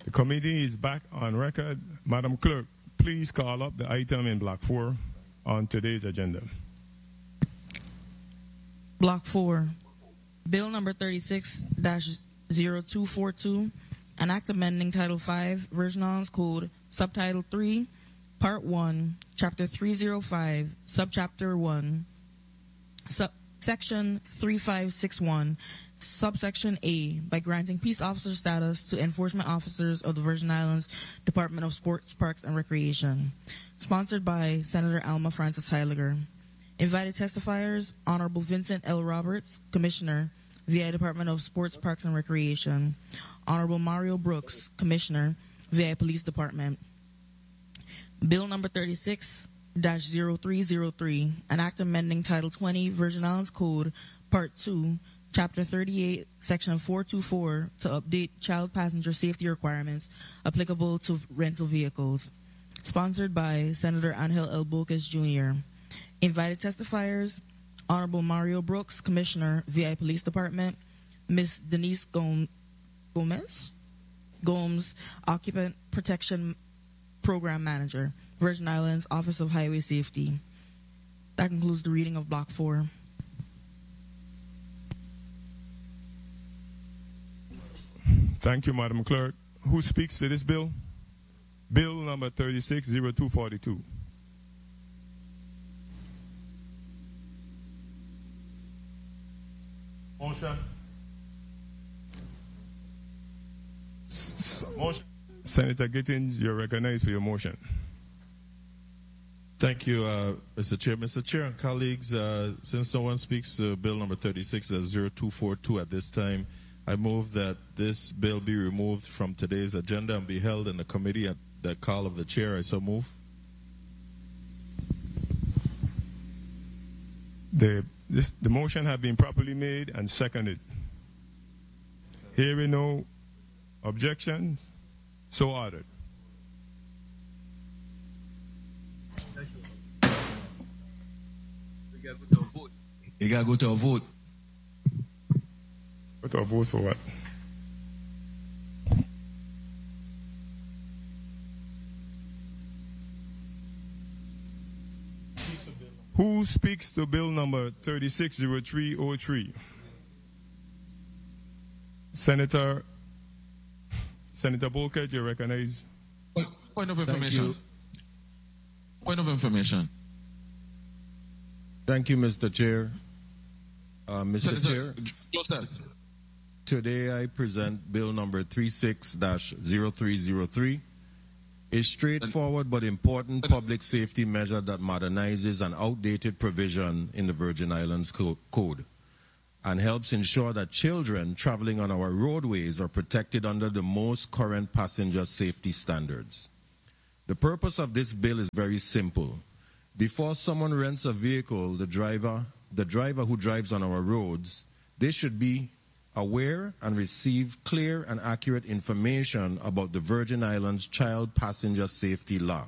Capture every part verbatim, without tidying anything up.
The committee is back on record. Madam Clerk, please call up the item in Block four on today's agenda. Block four, Bill number thirty-six dash zero two four two, an act amending Title five, Virgin Islands Code, Subtitle three, Part one, Chapter three oh five, Subchapter one, Sub Section three five six one, Subsection A, by granting peace officer status to enforcement officers of the Virgin Islands Department of Sports, Parks, and Recreation. Sponsored by Senator Alma Francis Heiliger. Invited testifiers, Honorable Vincent L. Roberts, Commissioner, V I Department of Sports, Parks, and Recreation. Honorable Mario Brooks, Commissioner, V I Police Department. Bill number thirty-six dash zero three zero three, an act amending Title twenty, Virgin Islands Code, Part two, Chapter thirty-eight, Section four twenty-four, to update child passenger safety requirements applicable to rental vehicles. Sponsored by Senator Angel L. Bolkes, Junior Invited testifiers, Honorable Mario Brooks, Commissioner, V I Police Department. Miz Denise Gomez, Gomes, Occupant Protection Program Manager, Virgin Islands Office of Highway Safety. That concludes the reading of Block four. Thank you, Madam Clerk. Who speaks to this bill? Bill number thirty-six zero two four two. Motion. S motion. Senator Gittins, you're recognized for your motion. Thank you, uh, Mister Chair. Mister Chair and colleagues, uh, since no one speaks to bill number thirty-six zero two four two at this time, I move that this bill be removed from today's agenda and be held in the committee at the call of the chair. I so move. The, this, the motion has been properly made and seconded. Hearing no objections, so ordered. You gotta go to a vote. Go to a vote for what? Who speaks to bill number thirty-six zero three zero three? Senator Senator Bolkes, you recognize? Point, point of information. Point of information. Thank you, Mister Chair. Uh, Mister Senator, Chair, Joseph. today I present bill number thirty-six dash zero three zero three. A straightforward but important public safety measure that modernizes an outdated provision in the Virgin Islands Code and helps ensure that children traveling on our roadways are protected under the most current passenger safety standards. The purpose of this bill is very simple. Before someone rents a vehicle, the driver, the driver who drives on our roads, they should be aware and receive clear and accurate information about the Virgin Islands Child Passenger Safety Law.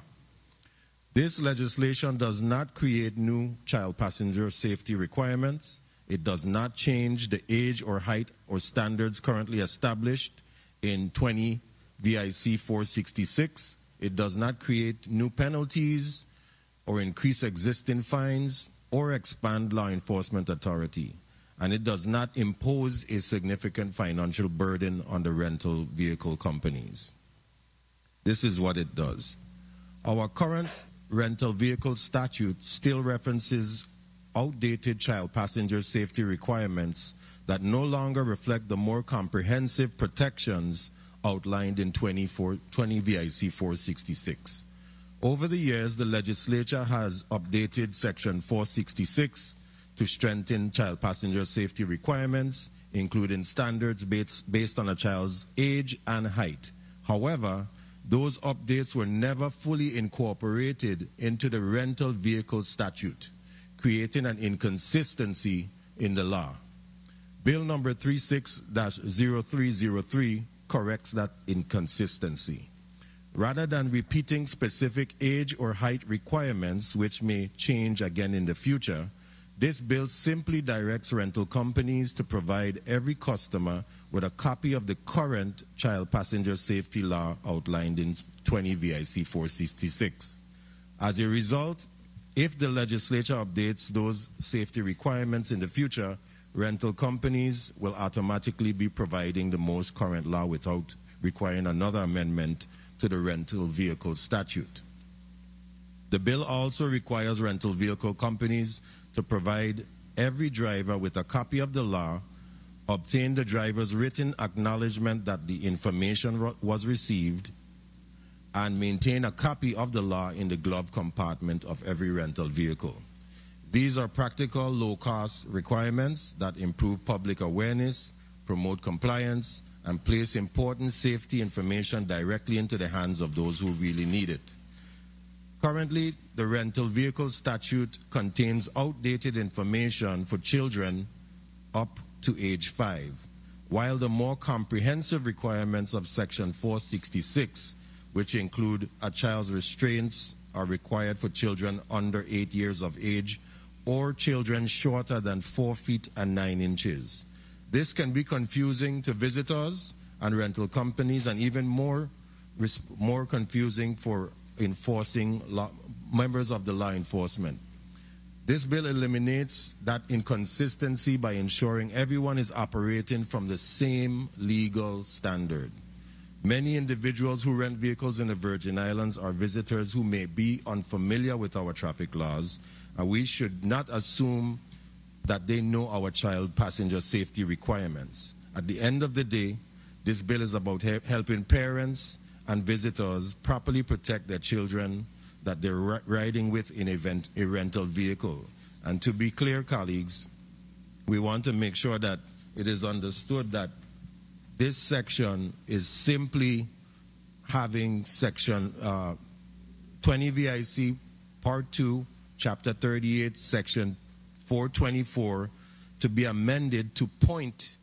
This legislation does not create new child passenger safety requirements. It does not change the age or height or standards currently established in twenty V I C four sixty-six. It does not create new penalties or increase existing fines or expand law enforcement authority. And it does not impose a significant financial burden on the rental vehicle companies. This is what it does. Our current rental vehicle statute still references outdated child passenger safety requirements that no longer reflect the more comprehensive protections outlined in twenty V I C four sixty-six. Over the years, the legislature has updated Section four sixty-six to strengthen child passenger safety requirements, including standards based, based on a child's age and height. However, those updates were never fully incorporated into the rental vehicle statute, creating an inconsistency in the law. Bill number thirty-six dash zero three zero three corrects that inconsistency. Rather than repeating specific age or height requirements, which may change again in the future, this bill simply directs rental companies to provide every customer with a copy of the current child passenger safety law outlined in twenty V I C four sixty-six. As a result, if the legislature updates those safety requirements in the future, rental companies will automatically be providing the most current law without requiring another amendment to the rental vehicle statute. The bill also requires rental vehicle companies to provide every driver with a copy of the law, obtain the driver's written acknowledgement that the information was received, and maintain a copy of the law in the glove compartment of every rental vehicle. These are practical, low-cost requirements that improve public awareness, promote compliance, and place important safety information directly into the hands of those who really need it. Currently, the rental vehicle statute contains outdated information for children up to age five, while the more comprehensive requirements of Section four sixty-six, which include a child's restraints, are required for children under eight years of age or children shorter than four feet and nine inches. This can be confusing to visitors and rental companies, and even more, more confusing for enforcing law, members of the law enforcement. This bill eliminates that inconsistency by ensuring everyone is operating from the same legal standard. Many individuals who rent vehicles in the Virgin Islands are visitors who may be unfamiliar with our traffic laws, and we should not assume that they know our child passenger safety requirements. At the end of the day, this bill is about he- helping parents and visitors properly protect their children that they're ri- riding with in a, vent- a rental vehicle. And to be clear, colleagues, we want to make sure that it is understood that this section is simply having section uh, twenty V I C Part two, Chapter thirty-eight, Section four twenty-four to be amended to point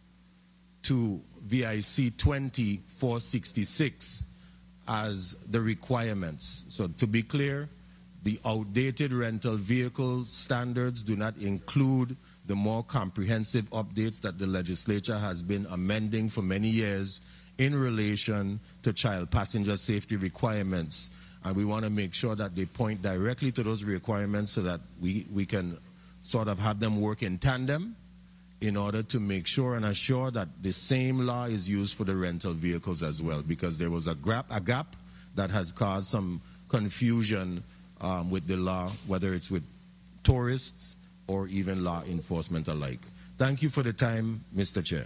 to V I C twenty four sixty-six as the requirements. So to be clear, the outdated rental vehicle standards do not include the more comprehensive updates that the legislature has been amending for many years in relation to child passenger safety requirements. And we want to make sure that they point directly to those requirements so that we, we can sort of have them work in tandem in order to make sure and assure that the same law is used for the rental vehicles as well, because there was a gap, a gap that has caused some confusion um, with the law, whether it's with tourists or even law enforcement alike. Thank you for the time, Mister Chair.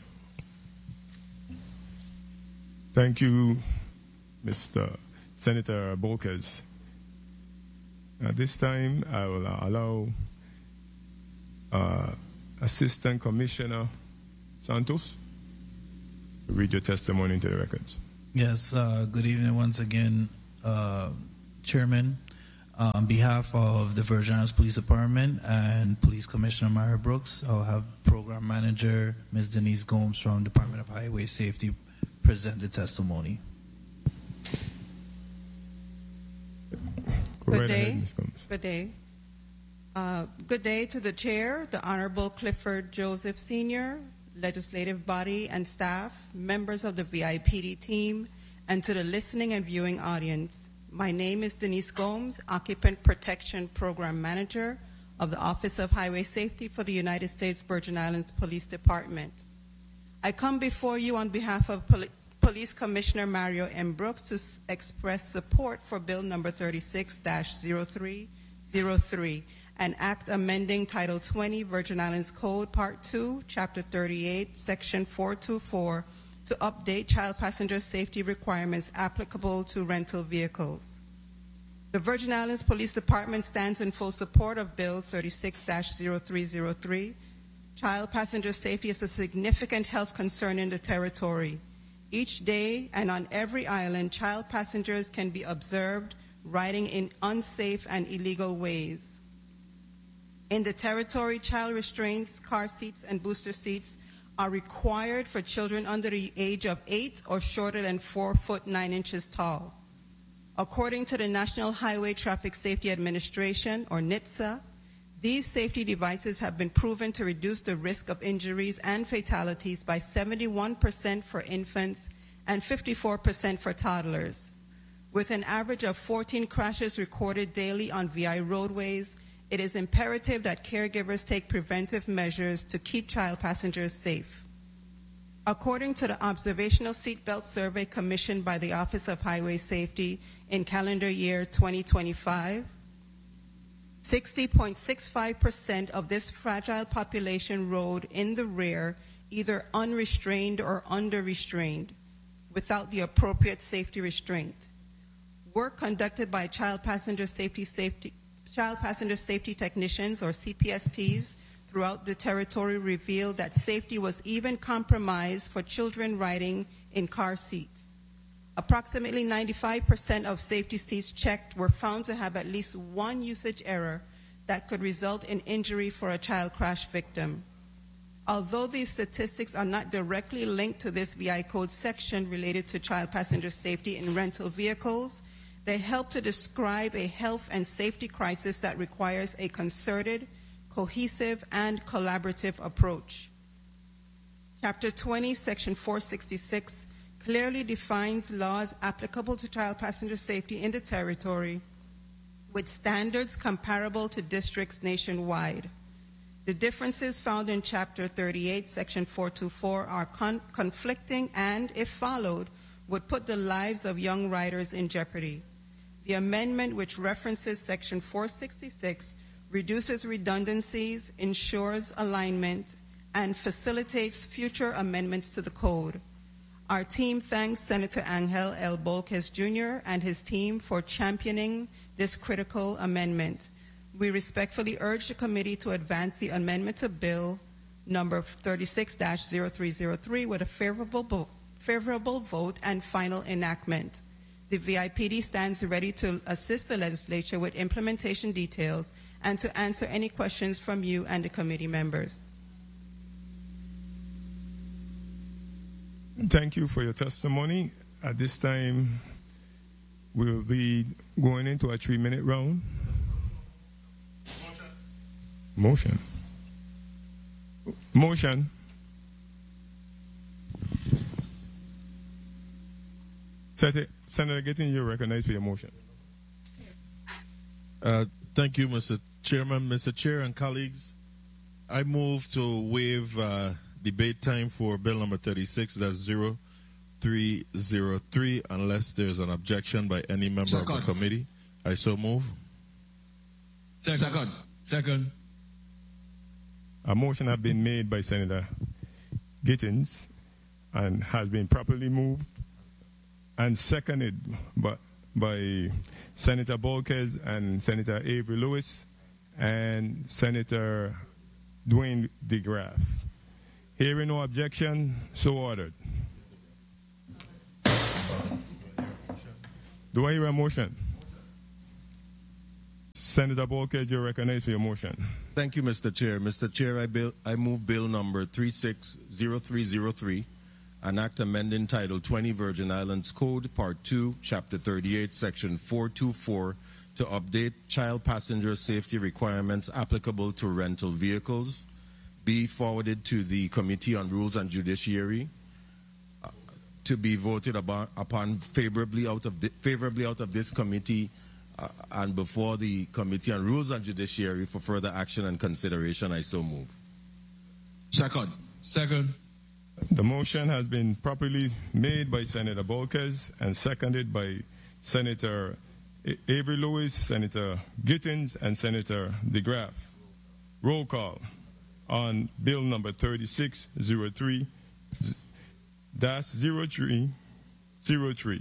Thank you, Mister Senator Bolkers. At this time, I will allow uh, Assistant Commissioner Santos to read your testimony into the records. Yes, uh, good evening once again, uh, Chairman. Uh, on behalf of the Virgin Islands Police Department and Police Commissioner Mario Brooks, I'll have Program Manager Miz Denise Gomes from Department of Highway Safety present the testimony. Go Good right day. ahead, Miz Gomes. Good day. Uh, good day to the Chair, the Honorable Clifford Joseph Senior, legislative body and staff, members of the V I P D team, and to the listening and viewing audience. My name is Denise Gomes, Occupant Protection Program Manager of the Office of Highway Safety for the United States Virgin Islands Police Department. I come before you on behalf of Poli- Police Commissioner Mario M. Brooks to s- express support for Bill number thirty-six dash zero three zero three, an act amending Title twenty Virgin Islands Code Part two, Chapter thirty-eight, Section four twenty-four, to update child passenger safety requirements applicable to rental vehicles. The Virgin Islands Police Department stands in full support of Bill thirty-six dash zero three zero three. Child passenger safety is a significant health concern in the territory. Each day and on every island, child passengers can be observed riding in unsafe and illegal ways. In the territory, child restraints, car seats, and booster seats are required for children under the age of eight or shorter than four foot nine inches tall. According to the National Highway Traffic Safety Administration, or N H T S A, These safety devices have been proven to reduce the risk of injuries and fatalities by seventy-one percent for infants and fifty-four percent for toddlers. With an average of fourteen crashes recorded daily on V I roadways, it is imperative that caregivers take preventive measures to keep child passengers safe. According to the Observational Seatbelt Survey commissioned by the Office of Highway Safety in calendar year twenty twenty-five, sixty point six five percent of this fragile population rode in the rear either unrestrained or under-restrained without the appropriate safety restraint. Work conducted by child passenger safety, safety, child passenger safety technicians, or C P S Ts, throughout the territory revealed that safety was even compromised for children riding in car seats. Approximately ninety-five percent of safety seats checked were found to have at least one usage error that could result in injury for a child crash victim. Although these statistics are not directly linked to this V I code section related to child passenger safety in rental vehicles, they help to describe a health and safety crisis that requires a concerted, cohesive, and collaborative approach. Chapter twenty, Section four sixty-six, clearly defines laws applicable to child passenger safety in the territory with standards comparable to districts nationwide. The differences found in Chapter thirty-eight, Section four twenty-four are con- conflicting and, if followed, would put the lives of young riders in jeopardy. The amendment, which references Section four sixty-six, reduces redundancies, ensures alignment, and facilitates future amendments to the code. Our team thanks Senator Angel L. Bolquez Junior and his team for championing this critical amendment. We respectfully urge the committee to advance the amendment to Bill number thirty-six dash zero three zero three with a favorable, vo- favorable vote and final enactment. The V I P D stands ready to assist the legislature with implementation details and to answer any questions from you and the committee members. Thank you for your testimony. At this time, we will be going into a three-minute round. Motion. Motion. Senator Gittins, you're recognized for your motion. Uh, thank you, Mister Chairman, Mister Chair, and colleagues. I move to waive uh, debate time for Bill number thirty-six, that's zero three zero three, unless there's an objection by any member Second. of the committee. I so move. Second. Second. Second. A motion has been made by Senator Gittins and has been properly moved and seconded by, by Senator Bolquez and Senator Avery Lewis and Senator Dwayne DeGraff. Hearing no objection, so ordered. Do I hear a motion? Senator Bolquez, you're recognized for your motion. Thank you, Mister Chair. Mister Chair, I, bill, I move Bill number thirty-six zero three zero three, an act amending Title twenty Virgin Islands Code, Part two, Chapter thirty-eight, Section four twenty-four, to update child passenger safety requirements applicable to rental vehicles, be forwarded to the Committee on Rules and Judiciary, uh, to be voted about, upon favorably out of the, favorably out of this committee uh, and before the Committee on Rules and Judiciary for further action and consideration. I so move. Second. Second. The motion has been properly made by Senator Bolquez and seconded by Senator Avery Lewis, Senator Gittins, and Senator DeGraff. Roll call on Bill number thirty-six zero three dash zero three zero three.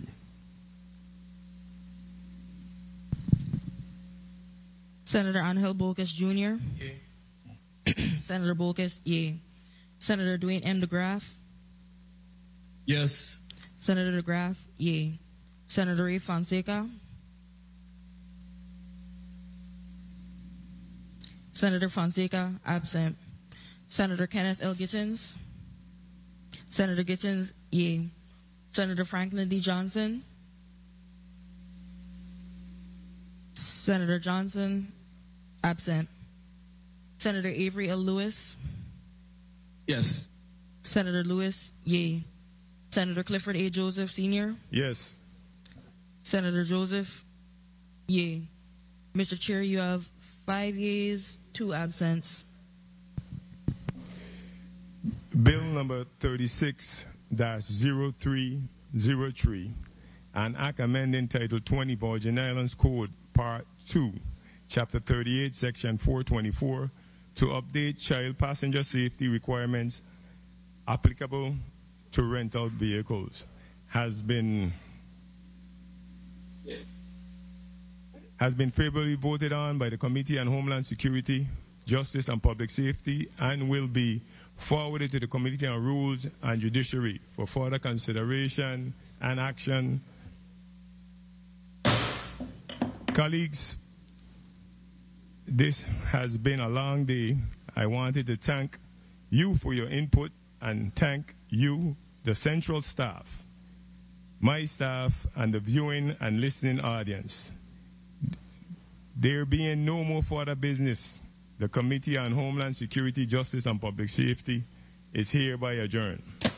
Senator Angel Bolquez Junior Senator Bolquez, yea. Senator Dwayne M. DeGraff. Yes. Senator DeGraff, yea. Senator Ray Fonseca. Senator Fonseca, absent. Senator Kenneth L. Gittins. Senator Gittins, yea. Senator Franklin D. Johnson. Senator Johnson, absent. Senator Avery L. Lewis. Yes. Senator Lewis, yay. Senator Clifford A. Joseph, Senior Yes. Senator Joseph, yay. Mister Chair, you have five yeas, two absents. Bill number thirty-six dash zero three zero three, an act amending Title twenty Virgin Islands Code, Part two, Chapter thirty-eight, Section four twenty-four, to update child passenger safety requirements applicable to rental vehicles, has been has been favorably voted on by the Committee on Homeland Security, Justice and Public Safety, and will be forwarded to the Committee on Rules and Judiciary for further consideration and action. Colleagues, this has been a long day. I wanted to thank you for your input and thank you, the central staff, my staff, and the viewing and listening audience. There being no more further business, the Committee on Homeland Security, Justice and Public Safety is hereby adjourned.